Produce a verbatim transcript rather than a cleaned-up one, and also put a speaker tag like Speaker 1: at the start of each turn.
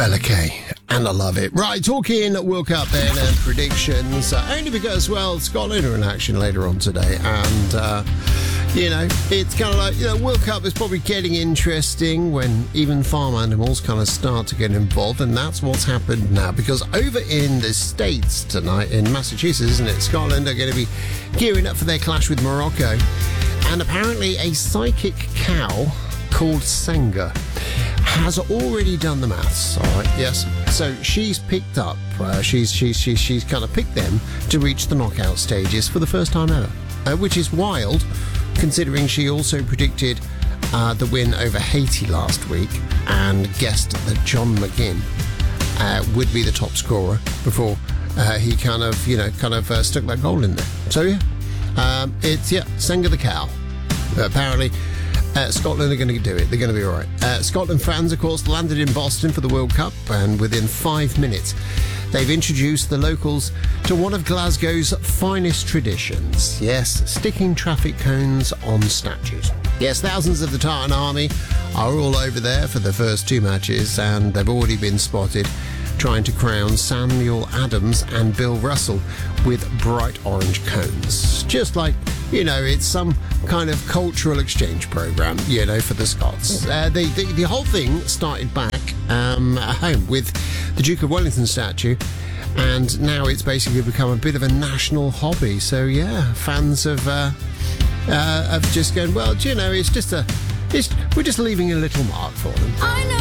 Speaker 1: Bella Kay, and I love it. Right, talking World Cup then and predictions, uh, only because, well, Scotland are in action later on today, and, uh, you know, it's kind of like, you know, World Cup is probably getting interesting when even farm animals kind of start to get involved, and that's what's happened now, because over in the States tonight, in Massachusetts, isn't it, Scotland are going to be gearing up for their clash with Morocco, and apparently a psychic cow called Senga has already done the maths, all right, yes. So she's picked up, uh, she's, she's, she's, she's kind of picked them to reach the knockout stages for the first time ever, uh, which is wild, considering she also predicted uh, the win over Haiti last week and guessed that John McGinn uh, would be the top scorer before uh, he kind of, you know, kind of uh, stuck that goal in there. So, yeah, um, it's, yeah, Senga the cow. Uh, apparently, Uh, Scotland are going to do it. They're going to be all right. Uh, Scotland fans, of course, landed in Boston for the World Cup, and within five minutes, they've introduced the locals to one of Glasgow's finest traditions. Yes, sticking traffic cones on statues. Yes, thousands of the Tartan Army are all over there for the first two matches, and they've already been spotted trying to crown Samuel Adams and Bill Russell with bright orange cones. Just like, you know, it's some kind of cultural exchange program, you know, for the Scots. Uh, the, the, the whole thing started back um, at home with the Duke of Wellington statue, and now it's basically become a bit of a national hobby. So, yeah, fans have, uh, uh, have just gone, well, do you know, it's just a... It's, we're just leaving a little mark for them.
Speaker 2: I know.